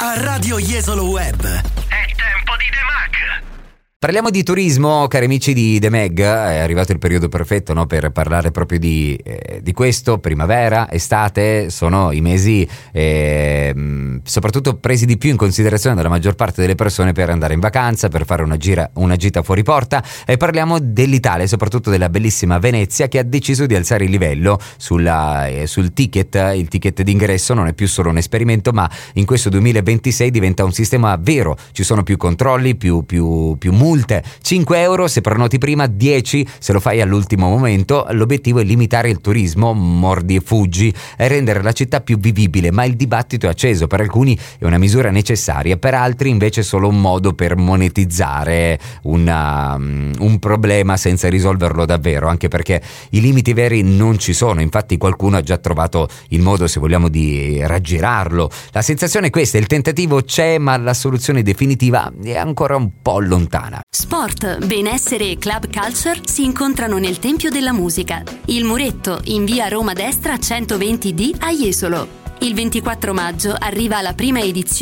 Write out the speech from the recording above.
a Radio Jesolo Web. È tempo di The Mag. Parliamo di turismo, cari amici di The Mag. È arrivato il periodo perfetto, no, per parlare proprio di questo. Primavera, estate, sono i mesi soprattutto presi di più in considerazione dalla maggior parte delle persone per andare in vacanza, per fare una gita fuori porta. E parliamo dell'Italia, soprattutto della bellissima Venezia, che ha deciso di alzare il livello sul ticket. Il ticket d'ingresso non è più solo un esperimento, ma in questo 2026 diventa un sistema vero. Ci sono più controlli, più multe. 5 euro se prenoti prima, 10 se lo fai all'ultimo momento. L'obiettivo è limitare il turismo mordi e fuggi e rendere la città più vivibile, ma il dibattito è acceso. Per alcuni è una misura necessaria, per altri invece è solo un modo per monetizzare un problema senza risolverlo davvero, anche perché i limiti veri non ci sono. Infatti qualcuno ha già trovato il modo, se vogliamo, di raggirarlo. La sensazione è questa: il tentativo c'è, ma la soluzione definitiva è ancora un po' lontana. Sport, benessere e club culture si incontrano nel Tempio della Musica. Il Muretto, in via Roma Destra 120D a Jesolo. Il 24 maggio arriva la prima edizione